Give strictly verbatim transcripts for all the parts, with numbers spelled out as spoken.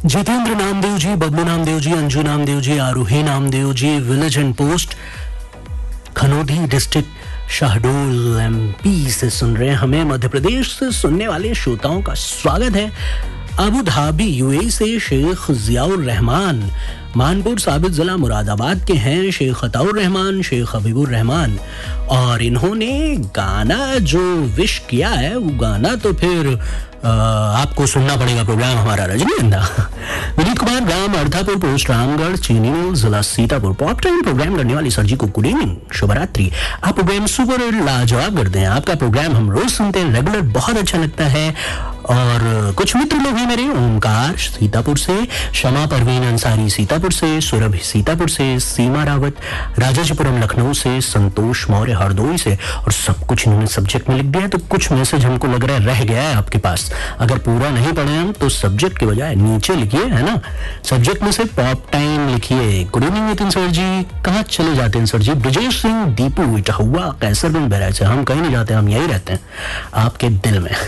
Jitendra Namdev ji, Bablu Namdev ji, Anju Namdev ji, Aarohi Namdev ji, village and post, खनौदी district, Shahdol MP से सुन रहे हैं हमें। मध्य प्रदेश से सुनने वाले श्रोताओं का स्वागत है। अबू धाबी यूएई से शेख जियाउर रहमान, मानपुर साबित जिला मुरादाबाद के हैं शेख अताउर रहमान, शेख हबीबुर रहमान, और इन्होंने गाना जो विश किया है वो गाना तो फिर आ, आपको सुनना पड़ेगा प्रोग्राम हमारा रजनीगंधा। विनीत कुमार, ग्राम अर्थापुर, पोस्ट रामगढ़, चीनी मिल, जिला सीतापुर। पॉप टाइम प्रोग्राम करने वाली सर जी को गुड इवनिंग, शुभरात्रि। आप प्रोग्राम सुपर लाजवाब करते हैं, आपका प्रोग्राम हम रोज सुनते हैं रेगुलर, बहुत अच्छा लगता है। और कुछ मित्र लोग हैं मेरे, ओमकार सीतापुर से, शमा परवीन अंसारी सीतापुर से, सुरभि सीतापुर से, सीमा रावत राजाजीपुरम लखनऊ से, संतोष मौर्य हरदोई से, और सब कुछ इन्होंने सब्जेक्ट में लिख दिया है। तो कुछ मैसेज हमको लग रहा है रह गया है आपके पास, अगर पूरा नहीं पढ़े हम तो सब्जेक्ट के बजाय नीचे लिखिए, है ना। सब्जेक्ट में से पॉप टाइम लिखिए। गुड इवनिंग नितिन सर जी, कहाँ चले जाते हैं सर जी? ब्रजेश सिंह दीपू इटाहुआ कैसरगंज बहराइच से, हम कहीं नहीं जाते, हम यही रहते हैं आपके दिल में।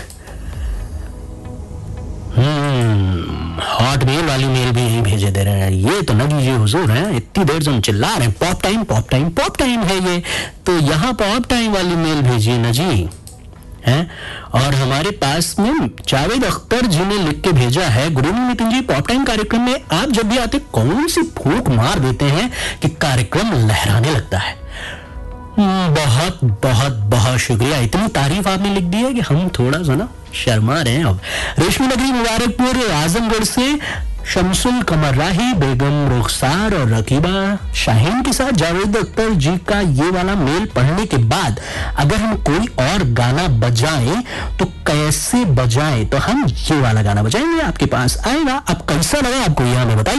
हम्म हॉट मेल वाली मेल भी यही भेजे दे रहे हैं। ये तो लगी जी हुजूर हैं, इतनी देर से हम चिल्ला रहे हैं pop time pop time pop time है ये, तो यहाँ पॉप टाइम वाली मेल भेजिए ना जी, हैं। और हमारे पास में जावेद अख्तर जी ने लिख के भेजा है, good evening Nitin ji, pop time कार्यक्रम में आप जब भी आते कौन सी फूंक मार देते हैं कि कार्यक्रम लहराने लगता है। बहुत बहुत बहुत शुक्रिया, इतनी तारीफ आपने लिख दी है कि हम थोड़ा सा ना शर्मा रहे हैं अब। रेशमी नगरी मुबारकपुर आजमगढ़ से शमसुल कमर राही, बेगम रुखसार और रकीबा शाहीन के साथ जावेद अख्तर जी का ये वाला मेल पढ़ने के बाद अगर हम कोई और गाना बजाएं तो कैसे बजाएं? तो हम ये वाला गाना बजाएंगे, आपके पास आएगा। अब कैसा लगा आपको ये हमें बताइए।